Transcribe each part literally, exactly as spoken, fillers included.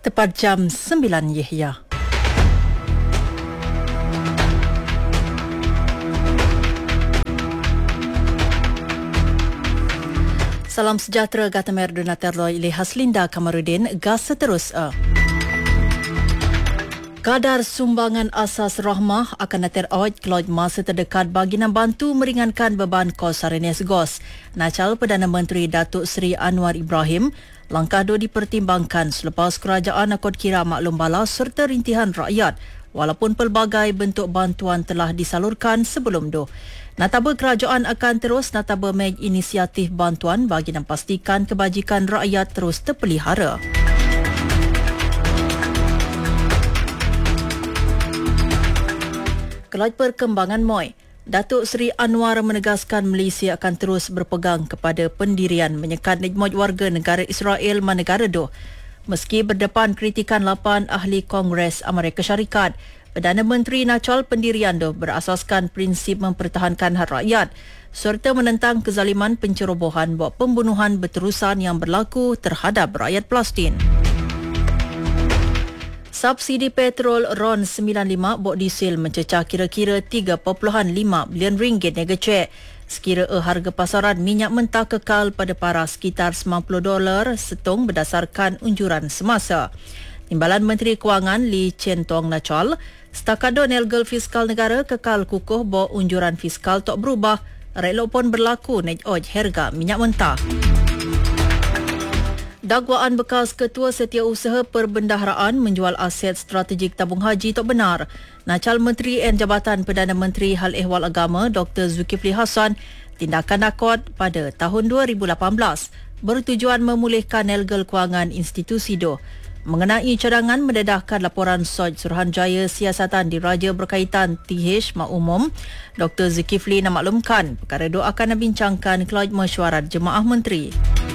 Tepat jam sembilan Yahya. Salam sejahtera gata merduna terloi ilih Haslinda Kamarudin gas seterus a. Kadar sumbangan asas rahmah akan naterot keloj masa terdekat bagi membantu meringankan beban kos Sarines Gos. Nacal Perdana Menteri Datuk Seri Anwar Ibrahim, langkah itu dipertimbangkan selepas kerajaan akod kira maklum bala serta rintihan rakyat walaupun pelbagai bentuk bantuan telah disalurkan sebelum itu. Nataba kerajaan akan terus nataba meg inisiatif bantuan bagi memastikan kebajikan rakyat terus terpelihara. Kelaj perkembangan M O I, Datuk Seri Anwar menegaskan Malaysia akan terus berpegang kepada pendirian menyekat nijmoj warga negara Israel manegara doh. Meski berdepan kritikan lapan ahli Kongres Amerika Syarikat, Perdana Menteri nacal pendirian doh berasaskan prinsip mempertahankan hak rakyat serta menentang kezaliman pencerobohan buat pembunuhan berterusan yang berlaku terhadap rakyat Palestin. Subsidi petrol R O N sembilan puluh lima bok diesel mencecah kira-kira tiga perpuluhan lima bilion ringgit nega cek. Sekira harga pasaran minyak mentah kekal pada paras sekitar sembilan puluh dolar setung berdasarkan unjuran semasa. Timbalan Menteri Kewangan Lee Chen Tong nacal, setakat nilgel fiskal negara kekal kukuh bok unjuran fiskal tak berubah, relok pun berlaku naik oj harga minyak mentah. Dakwaan bekas Ketua Setiausaha Perbendaharaan menjual aset strategik tabung haji tak benar. Nacal Menteri dan Jabatan Perdana Menteri Hal Ehwal Agama Doktor Zulkifli Hasan, tindakan akod pada tahun dua ribu lapan belas bertujuan memulihkan nilgel kewangan institusi itu. Mengenai cadangan mendedahkan laporan Soj Suruhanjaya Siasatan Diraja Berkaitan T H Makmum, Doktor Zulkifli memaklumkan perkara itu akan dibincangkan kelaj mesyuarat Jemaah Menteri.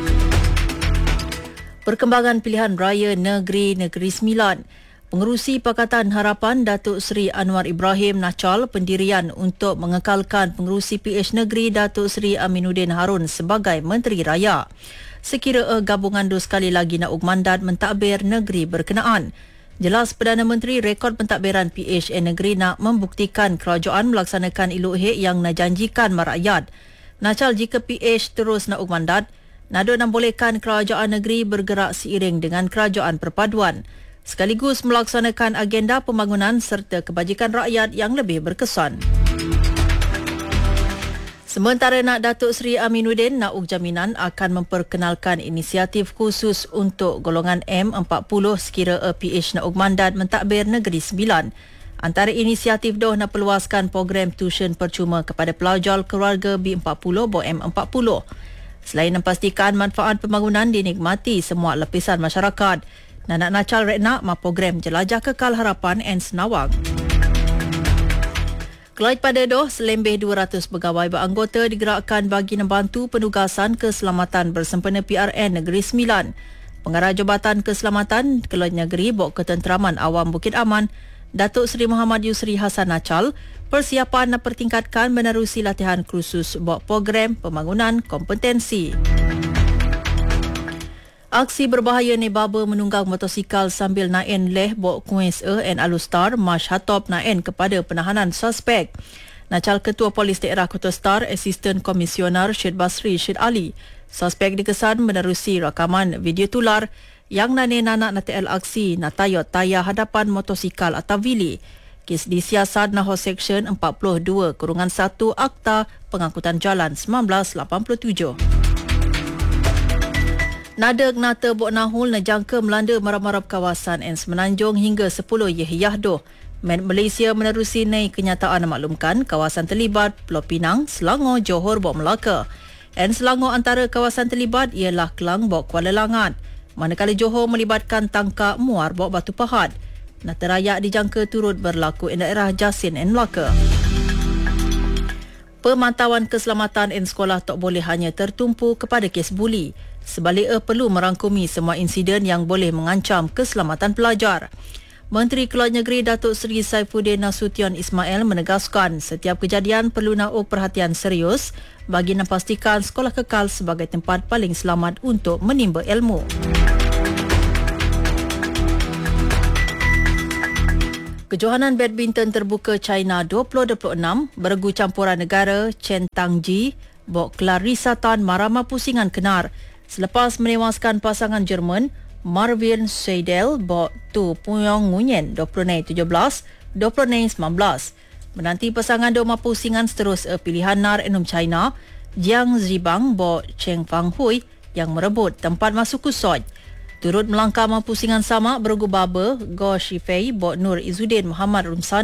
Perkembangan pilihan raya Negeri Negeri Sembilan. Pengerusi Pakatan Harapan Datuk Seri Anwar Ibrahim nacal pendirian untuk mengekalkan pengerusi P H Negeri Datuk Seri Aminuddin Harun sebagai Menteri Raya. Sekira gabungan dua sekali lagi nak mandat mentadbir negeri berkenaan. Jelas Perdana Menteri rekod pentadbiran P H N Negeri nak membuktikan kerajaan melaksanakan iluk hek yang najanjikan merakyat. Nacal jika P H terus nak mandat, Nado membolehkan kerajaan negeri bergerak seiring dengan kerajaan perpaduan, sekaligus melaksanakan agenda pembangunan serta kebajikan rakyat yang lebih berkesan. Sementara nak Datuk Seri Aminuddin nak jaminan akan memperkenalkan inisiatif khusus untuk golongan M empat puluh sekira P H nak mandat mentadbir Negeri Sembilan. Antara inisiatif doh nak peluaskan program tuition percuma kepada pelajar keluarga B empat puluh bo M empat puluh. Selain memastikan manfaat pembangunan dinikmati semua lapisan masyarakat, Nanak Nacal Retnak ma program Jelajah Kekal Harapan and Senawang. Kelaj pada doh, selembih dua ratus pegawai beranggota digerakkan bagi membantu penugasan keselamatan bersempena P R N Negeri Sembilan. Pengarah Jabatan Keselamatan Kelaj Negeri Bok Ketenteraman Awam Bukit Aman, Datuk Seri Muhammad Yusri Hassan nacal, persiapan nak pertingkatkan menerusi latihan khusus buat program pembangunan kompetensi. Aksi berbahaya Nebaba menunggang motosikal sambil naen leh buat kuis e and Alustar Mash Hatop naen kepada penahanan suspek. Nacal Ketua Polis Daerah Kota Star, Asisten Komisioner Syed Basri Syed Ali, suspek dikesan menerusi rakaman video tular yang nane nanak natel aksi natayot tayah hadapan motosikal atau vili. Kes disiasat Naho Seksyen empat puluh dua kurungan satu Akta Pengangkutan Jalan seribu sembilan ratus lapan puluh tujuh. Nada nata bok nahul najangka melanda marap-marap kawasan en Semenanjung hingga sepuluh Yahya doh. Men Malaysia menerusi naik kenyataan maklumkan kawasan terlibat Pulau Pinang, Selangor, Johor, bok Melaka. En Selangor antara kawasan terlibat ialah Kelang, bok Kuala Langat. Manakala Johor melibatkan Tangkak, Muar, bok Batu Pahat. Nata rakyat dijangka turut berlaku di daerah Jasin dan Melaka. Pemantauan keselamatan in sekolah tak boleh hanya tertumpu kepada kes buli. Sebaliknya perlu merangkumi semua insiden yang boleh mengancam keselamatan pelajar. Menteri Keluar Negeri Datuk Seri Saifuddin Nasution Ismail menegaskan setiap kejadian perlu nauk perhatian serius bagi memastikan sekolah kekal sebagai tempat paling selamat untuk menimba ilmu. Kejohanan badminton terbuka China dua ribu dua puluh enam beregu campuran negara Chen Tangji bok Clarissa Tan marama pusingan kenar selepas menewaskan pasangan Jerman Marvin Seidel bok Tu Puyong Ngunyen dua puluh Mei tujuh belas, dua puluh Mei sembilan belas. Menanti pasangan doma pusingan seterusnya pilihan nar enum China Jiang Zibang bok Cheng Fang Hui yang merebut tempat masuk kusoj. Turut melangkah pusingan sama beregu baba Go Shifei bok Nur Izzuddin Muhammad Rumsan